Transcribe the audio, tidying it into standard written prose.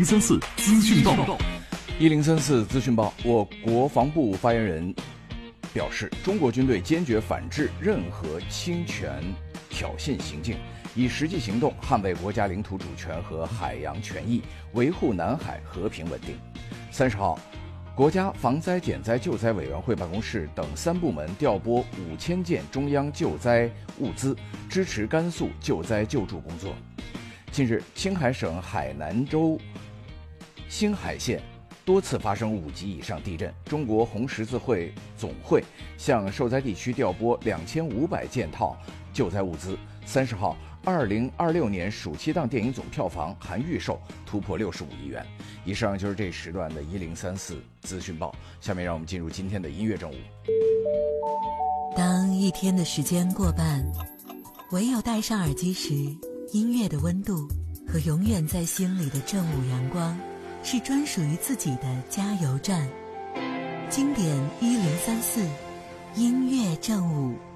1034资讯报 1034资讯报，我国防部发言人表示，中国军队坚决反制任何侵权挑衅行径，以实际行动捍卫国家领土主权和海洋权益，维护南海和平稳定。30号，国家防灾减灾救灾委员会办公室等3部门调拨5000件中央救灾物资，支持甘肃救灾救助工作。近日，青海省海南州兴海县多次发生5级以上地震，中国红十字会总会向受灾地区调拨2500件套救灾物资。30号，2026年暑期档电影总票房含预售突破65亿元。以上就是这时段的1034资讯报，下面让我们进入今天的音乐正午。 当一天的时间过半，唯有戴上耳机时，音乐的温度和永远在心里的正午阳光，是专属于自己的加油站。经典1034，音乐正午。